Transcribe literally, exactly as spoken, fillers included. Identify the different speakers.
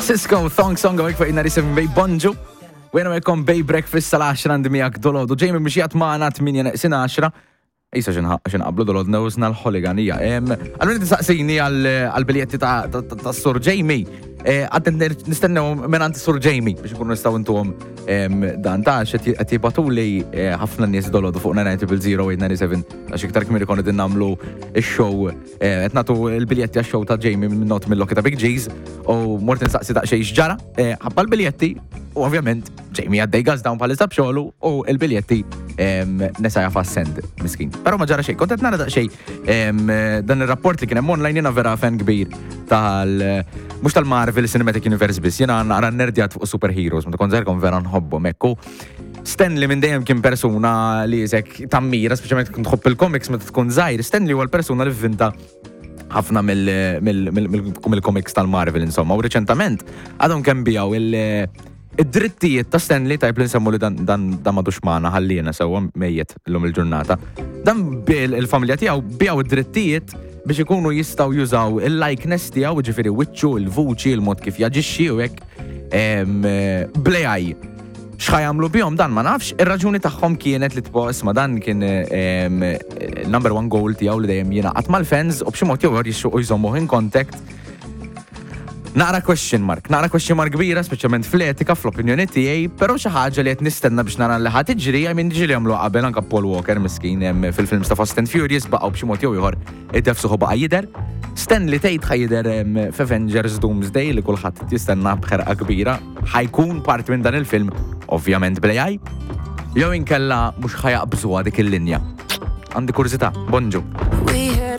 Speaker 1: Cisco, Thong Song għawek fa' ninety-seven Bay Bonġu. Wena mekom Bay Breakfast sal-għaxra għandi miegħek dolodu. Ġejmi mixjat maħna tminja neqsin għaxra. Isa xen qablu dolodu nawsna l-ħoliganija. Għalmeni t-saqsini għal-biljetti ta' Sur Jamie. Għaddin nistennew menant Sur Jamie biex nkunu nistaw intuhom dan ta' għet jibatu li ħafna nies dolodu fuq nine triple zero eight nine seven għax iktar kmiri konu din namlu il-show għet natu il-biljetti għax-show ta' Jamie minn not mill-lokki ta' Big G's u mortin saqsi ta' xej xġara ħabba l-biljetti u ovvjament Jamie għaddej gazdawn pal-istab xogħlu u il-biljetti nesaja fassend miskin. Pero ma ġara xej, kontet nara da' xej dan il-rapport li kien hemm online jena vera fan kbir tal mux tal-Marvel Cinematic Universe bis, jena għara nerdjat fuq superheroes, ma tkun zerkom vera nħobbu mekku. Stanley minn dejjem kien persuna li jizek tammira, speċjalment tkun tħobb il-comics meta tkun żgħir, Stanley huwa l-persuna li vvinta ħafna mill-comics tal-Marvel insomma, u reċentament għadhom kemm bijaw id-drittijiet ta' Stanley tajb li nsemmu li dan madux maħna ħallina sewwa mejjet l-lum il-ġurnata. Dan il-familja tiegħu bijaw id-drittijiet biex ikunu jistaw jużaw il-likeness tiegħu, ġifieri wiċċu, il-vuċi, il-mod kif jaġixxi u hekk bl-A I. X'ħajamlu bihom dan ma nafx, ir-raġuni tagħhom kienet li tibgħu isma' dan kien number one goal tiegħu li dejjem jingħaqad mal-fans u b'xi mod jew jixtiequ jżommuh in contact. Naqra question mark, naqra question mark kbira, speċjalment fl-etika, fl-opinjoni tiegħi, però xi ħaġa li qed nistenna biex nara li ħadd tiġri, I mean ġieli jagħmlu qabel anke Paul Walker miskien fil-films ta' Fast and Furious baqgħu b'xi mod jew ieħor id-defsuħu baqa' jidher. Stanley Tate ħajjidher f'Avengers Doomsday li kulħadd jistenna b'ħerqa kbira, ħajkun parti minn dan il-film, ovvjament bl-A I, jew inkella mhux ħajaqbżuha dik il-linja. Għandi kurzità, bonġu.